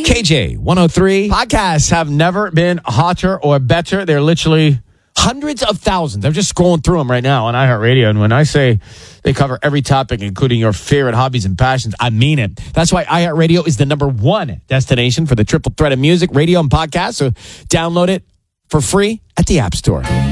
KJ 103. Podcasts have never been hotter or better. They're literally hundreds of thousands. I'm just scrolling through them right now on iHeartRadio. And when I say they cover every topic, including your favorite hobbies and passions, I mean it. That's why iHeartRadio is the #1 destination for the triple threat of music, radio, and podcasts. So download it for free at the App Store.